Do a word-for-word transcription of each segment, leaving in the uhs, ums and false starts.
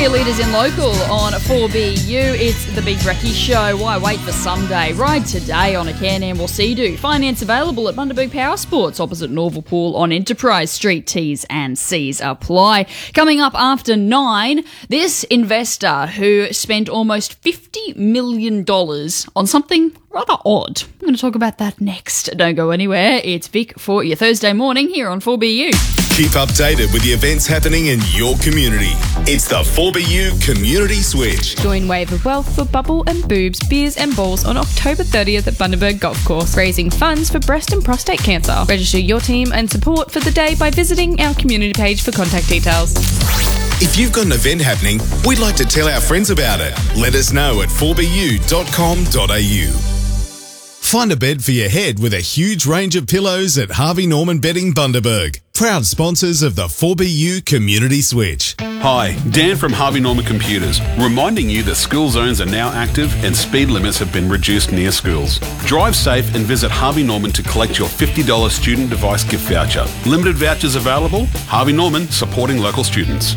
Cheerleaders in Local on four B U. It's the Big Brekkie Show. Why wait for someday? Ride today on a Can-Am or Sea-Doo. Finance available at Bundaberg Power Sports opposite Norval Pool on Enterprise Street. T's and C's apply. Coming up after nine, this investor who spent almost fifty million dollars on something rather odd. I'm going to talk about that next. Don't go anywhere. It's Vic for your Thursday morning here on four B U. Keep updated with the events happening in your community. It's the four B U Community Switch. Join Wave of Wealth for bubble and boobs, beers and balls on October thirtieth at Bundaberg Golf Course, raising funds for breast and prostate cancer. Register your team and support for the day by visiting our community page for contact details. If you've got an event happening, we'd like to tell our friends about it. Let us know at four b u dot com dot a u. Find a bed for your head with a huge range of pillows at Harvey Norman Bedding Bundaberg. Proud sponsors of the four B U Community Switch. Hi, Dan from Harvey Norman Computers, reminding you that school zones are now active and speed limits have been reduced near schools. Drive safe and visit Harvey Norman to collect your fifty dollars student device gift voucher. Limited vouchers available. Harvey Norman, supporting local students.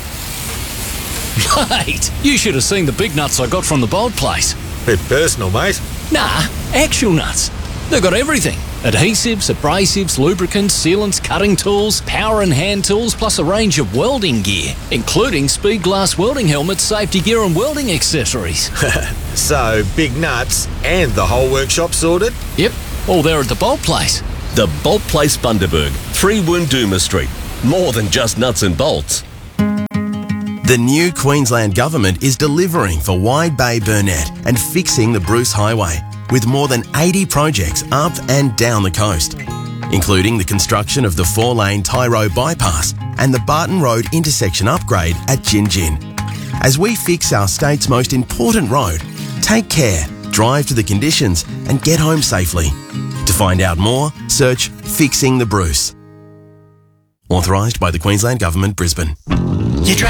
Mate, you should have seen the big nuts I got from the Bold Place. Bit personal, mate. Nah, actual nuts. They've got everything. Adhesives, abrasives, lubricants, sealants, cutting tools, power and hand tools, plus a range of welding gear, including speed glass welding helmets, safety gear and welding accessories. So, big nuts and the whole workshop sorted? Yep, all there at the Bold Place. The Bolt Place Bundaberg, three Woondooma Street. More than just nuts and bolts. The new Queensland Government is delivering for Wide Bay Burnett and fixing the Bruce Highway with more than eighty projects up and down the coast, including the construction of the four-lane Tyro bypass and the Barton Road intersection upgrade at Gin Gin. As we fix our state's most important road, take care, drive to the conditions and get home safely. To find out more, search Fixing the Bruce. Authorised by the Queensland Government, Brisbane.